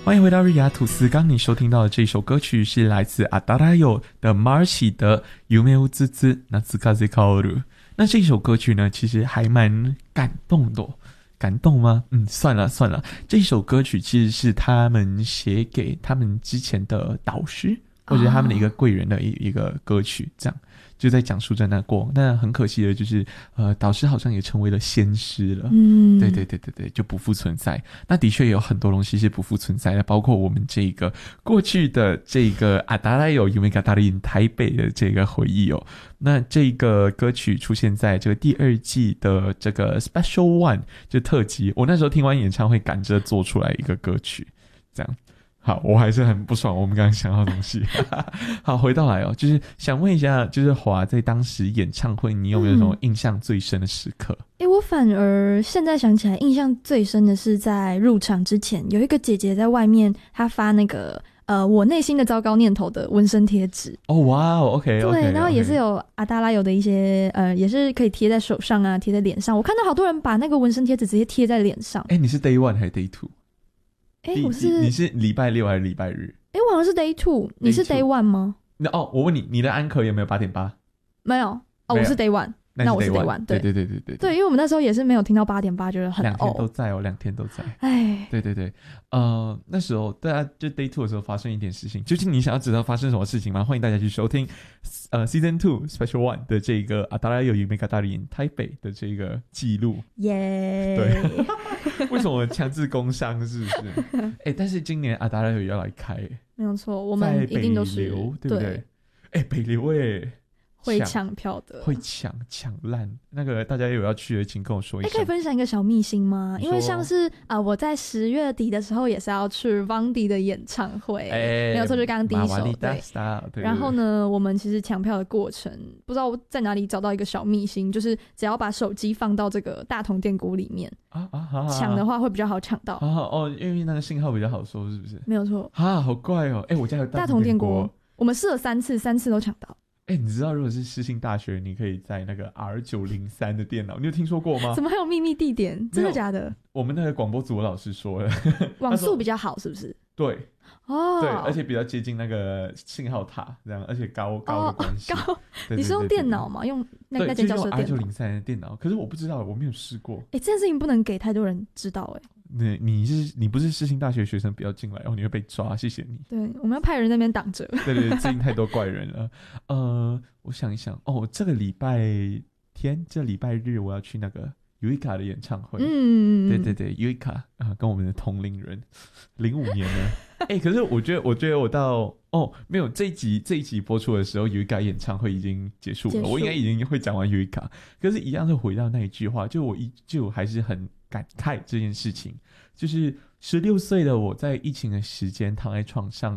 欢迎回到日雅吐司。刚你收听到的这首歌曲是来自阿达拉友的 Marcy 的 Yume wo Tsutsu Natsukaze Kaoru。那这首歌曲呢，其实还蛮感动的。感动吗？算了。这首歌曲其实是他们写给他们之前的导师，或者他们的一个贵人的一个歌曲，这样就在讲述着那过往。但很可惜的就是，导师好像也成为了仙师了。对，就不复存在。那的确有很多东西是不复存在的，包括我们这个过去的这个阿达拉有夢語り台北的这个回忆哦。那这个歌曲出现在这个第2季的这个 Special One 就特辑，我那时候听完演唱会赶着做出来一个歌曲，这样。好，我还是很不爽我们刚刚想到的东西。好，回到来哦，就是想问一下，就是华在当时演唱会，你有没有什么印象最深的时刻？ 我反而现在想起来，印象最深的是在入场之前，有一个姐姐在外面，她发那个我内心的糟糕念头的纹身贴纸。 哦，哇哦 ，OK， 对，然后也是有阿达拉有的一些也是可以贴在手上啊，贴在脸上。我看到好多人把那个纹身贴纸直接贴在脸上。 你是 Day One 还是 Day Two？你是礼拜六还是礼拜日？ 我好像是 Day Two， 你是 Day One 吗？ 我问你，你的安可有没有8.8？ 没有我是 Day One。那我是 Day One， 对，因为我们那时候也是没有听到8.8，觉得很 2天都在2天都在。对，那时候大家就 Day 2的时候发生一点事情，究竟你想要知道发生什么事情吗？欢迎大家去收听Season 2 Special One 的这个阿达拉有夢語り台北的这个记录。对，为什么强制工商是不是？但是今年阿达拉有要来开，没有错，我们一定都是在北流，对不对？北流会抢票的， 会抢烂。那个大家有要去的，请跟我说一下。 可以分享一个小秘辛吗？因为像是我在10月底的时候也是要去 Vandy 的演唱会，没有错，就刚刚第一首。对。然后呢，我们其实抢票的过程，不知道我在哪里找到一个小秘辛，就是只要把手机放到这个大同电锅里面抢的话会比较好抢到。 因为那个信号比较好收，是不是？ 没有错。 好怪哦！我家有大同电锅，我们试了3次都抢到。 你知道如果是世新大学，你可以在那个 R903 的电脑，你有听说过吗？ 怎么还有秘密地点？真的假的？ 我们那个广播组的老师说了， 网速比较好，是不是？ 对，对，而且比较接近那个信号塔，这样，而且高的关系。 你是用电脑吗？用那间教室的电脑 ？R903 的电脑，可是我不知道，我没有试过。 这件事情不能给太多人知道。 你不是世新大学学生，不要进来你会被抓，谢谢你。 对，我们要派人在那边挡着。 对，最近太多怪人了。我想一想，这个礼拜日我要去那个Yuika的演唱会。对，Yuika跟我们的同龄人，05年呢。可是我觉得我到没有这一集播出的时候，Yuika演唱会已经结束了，我应该已经会讲完Yuika。可是一样是回到那一句话，就我还是很感慨这件事情，就是16岁的我在疫情的时间躺在床上